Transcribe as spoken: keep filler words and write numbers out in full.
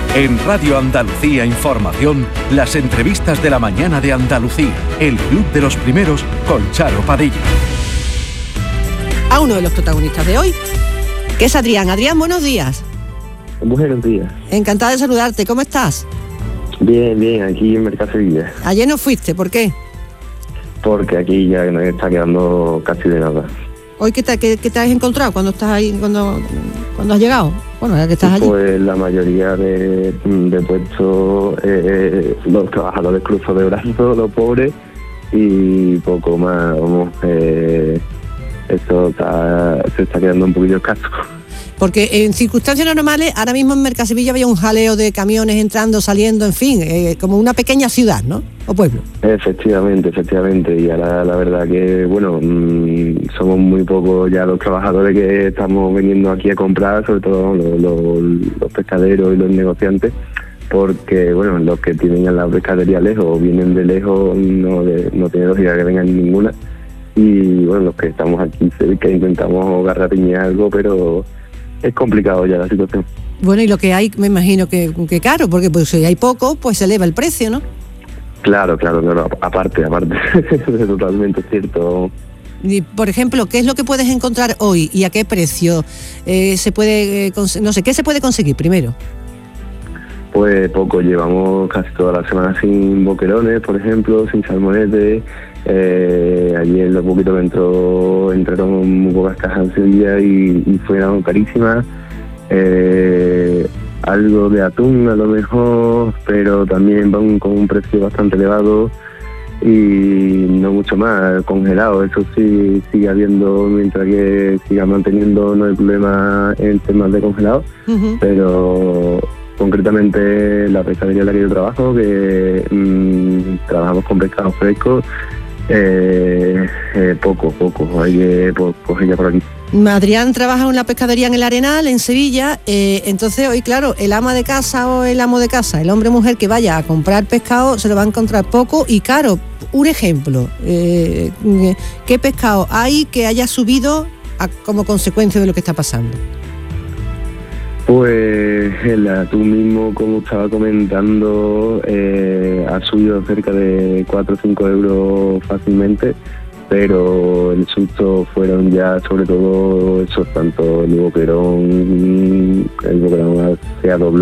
En Radio Andalucía Información, las entrevistas de la mañana de Andalucía, el Club de los Primeros con Charo Padilla. A uno de los protagonistas de hoy, que es Adrián. Adrián, buenos días. Buenos días. Encantada de saludarte, ¿cómo estás? Bien, bien, aquí en Mercado Sevilla. Ayer no fuiste, ¿por qué? Porque aquí ya nos está quedando casi de nada. ¿Hoy qué te, qué, qué te has encontrado cuando estás ahí, cuando, cuando has llegado? Bueno, ya que estás allí. Pues la mayoría de, de puestos, eh, los trabajadores cruzos de brazos, los pobres, y poco más, vamos, eh, esto está, se está quedando un poquillo escaso. Porque en circunstancias normales, ahora mismo en Mercasevilla había un jaleo de camiones entrando, saliendo, en fin, eh, como una pequeña ciudad, ¿no? O pueblo. Efectivamente, efectivamente. Y ahora la verdad que, bueno, mmm, somos muy pocos ya los trabajadores que estamos viniendo aquí a comprar, sobre todo los, los, los pescaderos y los negociantes, porque, bueno, los que tienen la pescadería lejos o vienen de lejos no, de, no tiene lógica que vengan ninguna. Y, bueno, los que estamos aquí cerca intentamos garrapiñar algo, pero es complicado ya la situación. Bueno, y lo que hay, me imagino que, que caro, porque pues si hay poco, pues se eleva el precio, ¿no? Claro, claro, claro, aparte, aparte, es totalmente cierto. Y, por ejemplo, ¿qué es lo que puedes encontrar hoy y a qué precio eh, se puede, eh, cons- no sé, qué se puede conseguir primero? Pues poco, llevamos casi toda la semana sin boquerones, por ejemplo, sin salmonetes. Eh, ayer lo poquito que entró, entraron muy pocas cajas en Sevilla y, y fueron carísimas. Eh, algo de atún a lo mejor, pero también van con un precio bastante elevado y no mucho más. Congelado, eso sí sigue habiendo, mientras que siga manteniendo, no hay problema en temas de congelado, uh-huh. Pero concretamente la pescadería en la que yo trabajo, que mmm, trabajamos con pescados frescos, eh, eh, poco, poco, hay que coger ya por aquí. Adrián trabaja en la pescadería en el Arenal, en Sevilla, eh, entonces hoy, claro, el ama de casa o el amo de casa, el hombre o mujer que vaya a comprar pescado, se lo va a encontrar poco y caro. Un ejemplo, eh, ¿qué pescado hay que haya subido a, como consecuencia de lo que está pasando? Pues el atún mismo, como estaba comentando, eh, ha subido cerca de cuatro o cinco euros fácilmente, pero el susto fueron ya sobre todo esos, tanto el boquerón, el boquerón se ha doblado.